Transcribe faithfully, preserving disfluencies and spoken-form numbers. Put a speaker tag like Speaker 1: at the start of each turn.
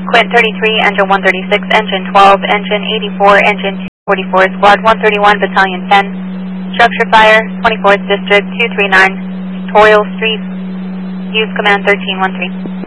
Speaker 1: Quint thirty-three, Engine one thirty-six, Engine twelve, Engine eighty-four, Engine two forty-four, Squad one thirty-one, Battalion ten. Structure fire, twenty-fourth District, two three nine, Toyle Street. Use command thirteen one three.